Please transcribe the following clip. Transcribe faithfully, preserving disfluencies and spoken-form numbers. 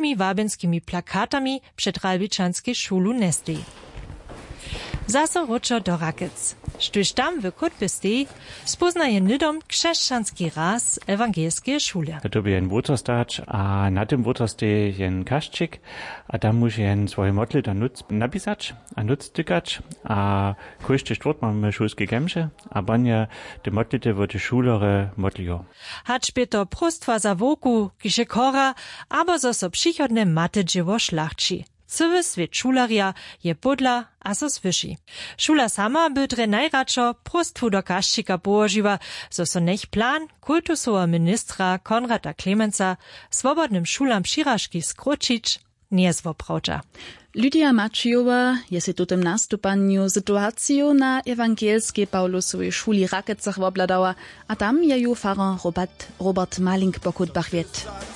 dużymi wabinskimi plakatami przed Ralbičanskiej szulu nestej. Zaso ruczo do Rakec. Štuž tam w kutbie stej, spoznaje nydom krzeszczanski raz ewangielskie szule. To by jen wuterstać, a na tym wuterstej jen kaszczyk, a tam musi jen swoje modly da nuc napisać, a nuc tykać, a kujszty sztwort mamy szulskie gemsze, a banja te modlite wo te szulere modlijo. Hacz by to prostwa za woku, kiše kora, abo zo so přichodne mate dzieło szlachci. Cywy svět šularja je podla a so svyši. Šula sama by dre najradšo prostwu do kaščika połožiła, so so nech plan kultusowego ministra Konrada Klemensa swobodnym šulam přiražki skročić nie zwoprawdza. Lydia Macijowa je si tutem nastupanju sytuaciju na ewangelskiej Paulusowej szuli Rakecach obladała, a tam je ju farer Robert, Robert Malink pokut bachwiet.